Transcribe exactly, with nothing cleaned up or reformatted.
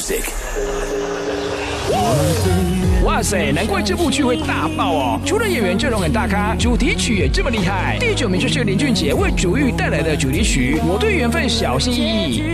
music。 哇塞，难怪这部剧会大爆哦！除了演员阵容很大咖，主题曲也这么厉害。第九名就是林俊杰为主玉带来的主题曲《我对缘分小心翼翼》。